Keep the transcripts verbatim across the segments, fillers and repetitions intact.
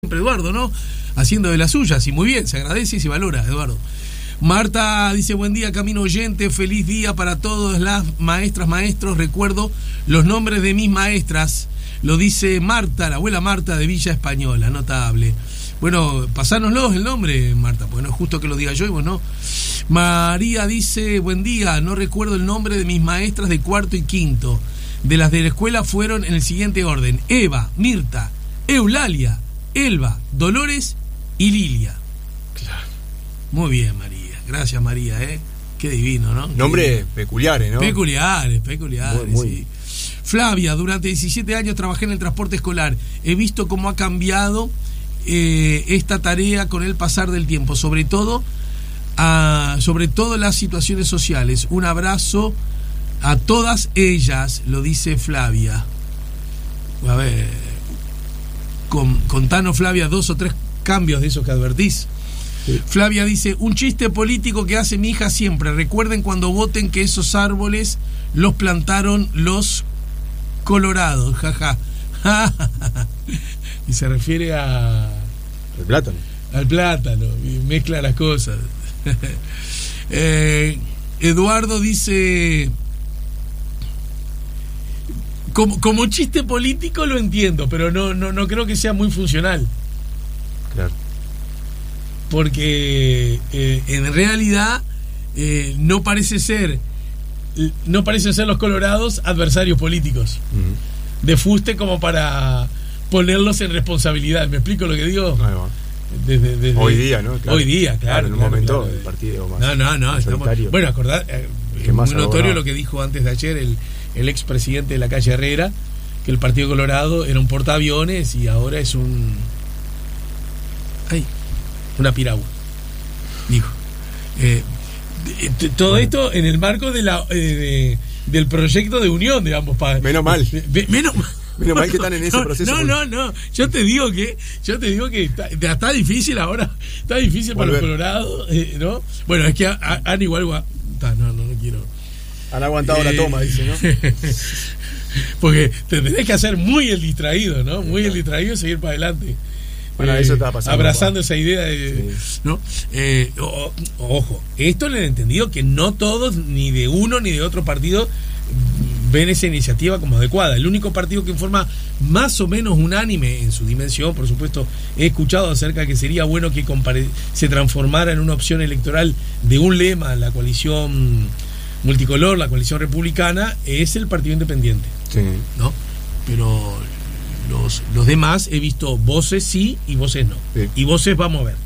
Eduardo, ¿no? Haciendo de las suyas, y muy bien, se agradece y se valora, Eduardo. Marta dice, buen día, Camino Oyente, feliz día para todas las maestras, maestros, recuerdo los nombres de mis maestras, lo dice Marta, la abuela Marta de Villa Española, notable. Bueno, pasárnoslos el nombre, Marta, porque no es justo que lo diga yo y vos no. María dice, buen día, no recuerdo el nombre de mis maestras de cuarto y quinto, de las de la escuela fueron en el siguiente orden, Eva, Mirta, Eulalia, Elba, Dolores y Lilia. Claro. Muy bien, María. Gracias, María, ¿eh? Qué divino, ¿no? Nombres peculiares, ¿no? Peculiares, peculiares, muy, muy. Sí. Flavia, durante diecisiete años trabajé en el transporte escolar. He visto cómo ha cambiado eh, esta tarea con el pasar del tiempo, sobre todo, a, sobre todo las situaciones sociales. Un abrazo a todas ellas, lo dice Flavia. A ver... Con, contanos, Flavia, dos o tres cambios de esos que advertís. Sí. Flavia dice, un chiste político que hace mi hija siempre. Recuerden cuando voten que esos árboles los plantaron los colorados. Jaja. Y se refiere a... Al plátano. Al plátano. Y mezcla las cosas. eh, Eduardo dice... Como, como chiste político lo entiendo, pero no, no, no creo que sea muy funcional. Claro. Porque eh, en realidad eh, no parece ser, no parecen ser los colorados adversarios políticos. Uh-huh. De fuste como para ponerlos en responsabilidad. ¿Me explico lo que digo? Ahí va. Desde, desde, hoy día, ¿no? Claro. Hoy día, claro. claro en un claro, momento claro. el partido más. No, no, no. Estamos, bueno, acordad, eh, es muy notorio abogado. Lo que dijo antes de ayer el el expresidente de la calle Herrera, que el Partido Colorado era un portaaviones y ahora es un... ¡Ay! Una piragua, dijo. Eh, t- todo bueno. Esto en el marco de la eh, de, del proyecto de unión, digamos. Pa, menos mal. Be, menos mal. Menos mal que están en ese no, proceso. No, no, no. Yo te digo que, yo te digo que está, está difícil ahora. Está difícil Volver. Para los Colorados, eh, ¿no? Bueno, es que han igual... No, no, no quiero... Han aguantado eh, la toma, dice, ¿no? Porque te tenés que hacer muy el distraído, ¿no? Muy el distraído y seguir para adelante. Bueno, eh, eso estaba pasando. Abrazando papá. Esa idea de... Sí. ¿No? Eh, o, ojo, esto le he entendido que no todos, ni de uno ni de otro partido, ven esa iniciativa como adecuada. El único partido que en forma más o menos unánime en su dimensión, por supuesto, he escuchado acerca de que sería bueno que compare- se transformara en una opción electoral de un lema, la coalición... multicolor, la coalición republicana, es el Partido Independiente. Sí. ¿No? Pero los, los demás he visto voces sí y voces no. Sí. Y voces vamos a ver.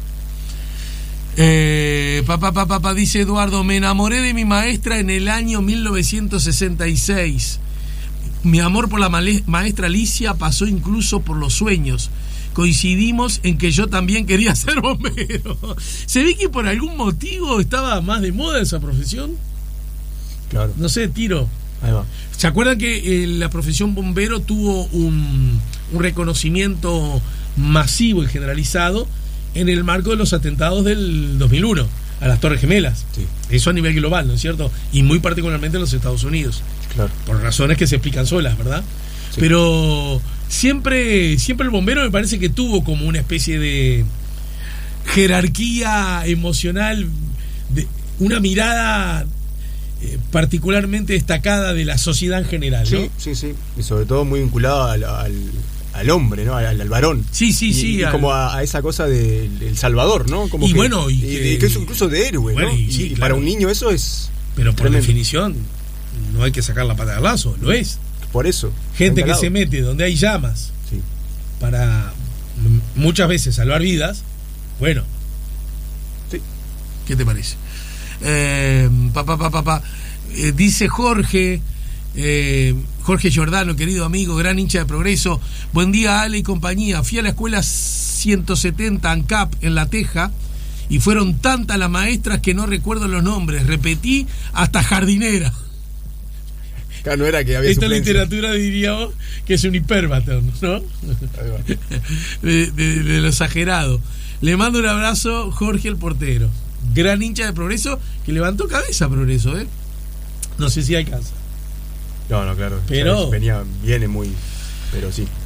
Eh, papá, papá, papá, dice Eduardo, me enamoré de mi maestra en el año mil novecientos sesenta y seis. Mi amor por la male- maestra Alicia pasó incluso por los sueños. Coincidimos en que yo también quería ser bombero. ¿Se ve que por algún motivo estaba más de moda esa profesión? Claro. No sé, tiro. Ahí va. ¿Se acuerdan que eh, la profesión bombero tuvo un, un reconocimiento masivo y generalizado en el marco de los atentados del dos mil uno a las Torres Gemelas? Sí. Eso a nivel global, ¿no es cierto? Y muy particularmente en los Estados Unidos. Claro. Por razones que se explican solas, ¿verdad? Sí. Pero siempre, siempre el bombero me parece que tuvo como una especie de jerarquía emocional, de una mirada... Eh, particularmente destacada de la sociedad en general, ¿no? Sí, sí, sí. Y sobre todo muy vinculado al, al, al hombre, ¿no? Al, al varón. Sí, sí, y, sí. Y al... como a, a esa cosa del de, Salvador, ¿no? Como y que, bueno, y, y que, de, que es incluso de héroe, bueno, ¿no? Y, sí, y claro. Para un niño eso es. Pero por tremendo. definición, no hay que sacar la pata del lazo, lo es. Por eso. Gente que se mete donde hay llamas, sí, para muchas veces salvar vidas, bueno. Sí. ¿Qué te parece? Eh, papá, papá, papá. Eh, dice Jorge, eh, Jorge Giordano, querido amigo, gran hincha de Progreso. Buen día, Ale y compañía. Fui a la escuela ciento setenta ANCAP en La Teja y fueron tantas las maestras que no recuerdo los nombres. Repetí hasta jardinera. Claro, no era que había Esta suplencia. Literatura diríamos que es un hiperbatón, ¿no? de, de, de lo exagerado. Le mando un abrazo, Jorge el portero. Gran hincha de Progreso que levantó cabeza Progreso, ¿eh? No sé si alcanza. No, no, claro. Pero venía, viene muy... Pero sí.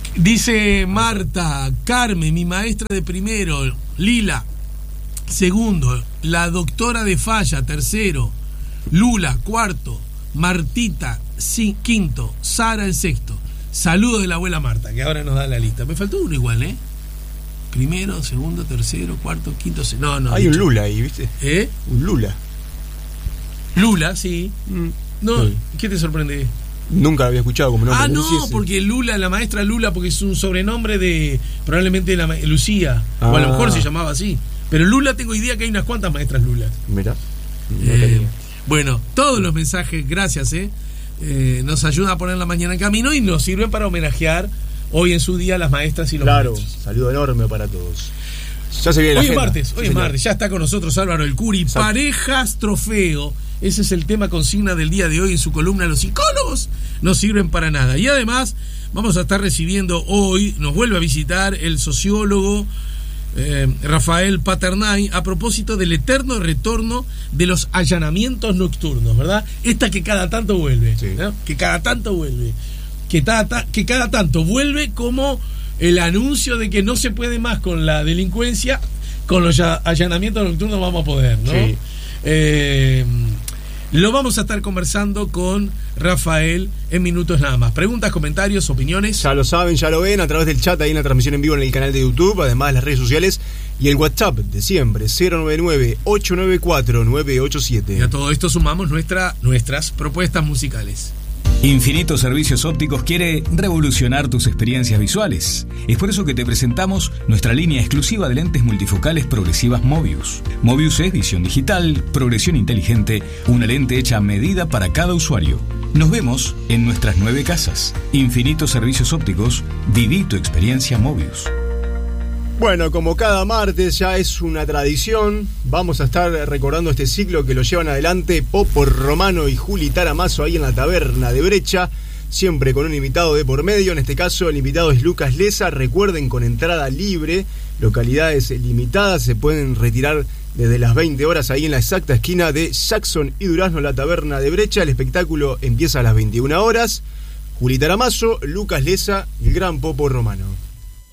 Dice Marta, Carmen, mi maestra de primero, Lila, segundo, la doctora de Falla, tercero, Lula, cuarto, Martita, sí, quinto, Sara, el sexto. Saludos de la abuela Marta, que ahora nos da la lista. Me faltó uno igual, ¿eh? Primero, segundo, tercero, cuarto, quinto, sexto. No, no. Hay dicho. un Lula ahí, ¿viste? ¿Eh? Un Lula. Lula, sí. Mm. No, Sí. ¿qué te sorprende? Nunca lo había escuchado como nombre. Ah, sé si no, es- porque Lula, la maestra Lula, porque es un sobrenombre de probablemente la ma- Lucía, Ah. o a lo mejor se llamaba así. Pero Lula, tengo idea que hay unas cuantas maestras Lula. Mirá. No Eh, tenía. bueno, todos los mensajes, gracias, eh, eh, nos ayudan a poner la mañana en camino y nos sirven para homenajear hoy en su día a las maestras y los Claro, maestros. saludo enorme para todos. Ya se viene la Hoy es agenda. martes, Sí, hoy es señor. martes, ya está con nosotros Álvaro El Curi. Exacto. Parejas trofeo, ese es el tema consigna del día de hoy en su columna. Los psicólogos no sirven para nada. Y además vamos a estar recibiendo hoy, nos vuelve a visitar el sociólogo eh, Rafael Paternay a propósito del eterno retorno de los allanamientos nocturnos, ¿verdad? Esta que cada tanto vuelve, Sí. ¿no? Que cada tanto vuelve, que, ta- ta- que cada tanto vuelve como el anuncio de que no se puede más con la delincuencia, con los ya- allanamientos nocturnos vamos a poder, ¿no? Sí. Eh, lo vamos a estar conversando con Rafael en minutos nada más. Preguntas, comentarios, opiniones. Ya lo saben, ya lo ven a través del chat ahí en la transmisión en vivo en el canal de YouTube, además las redes sociales y el WhatsApp de siempre, cero nueve nueve, ocho nueve cuatro, nueve ocho siete. Y a todo esto sumamos nuestra, nuestras propuestas musicales. Infinito Servicios Ópticos quiere revolucionar tus experiencias visuales. Es por eso que te presentamos nuestra línea exclusiva de lentes multifocales progresivas Mobius. Mobius es visión digital, progresión inteligente, una lente hecha a medida para cada usuario. Nos vemos en nuestras nueve casas. Infinito Servicios Ópticos, viví tu experiencia Mobius. Bueno, como cada martes ya es una tradición, vamos a estar recordando este ciclo que lo llevan adelante Popo Romano y Juli Taramazo ahí en la taberna de Brecha, siempre con un invitado de por medio. En este caso el invitado es Lucas Leza. Recuerden, con entrada libre, localidades limitadas, se pueden retirar desde las veinte horas ahí en la exacta esquina de Jackson y Durazno, la taberna de Brecha. El espectáculo empieza a las veintiuna horas. Juli Taramazo, Lucas Leza y el gran Popo Romano.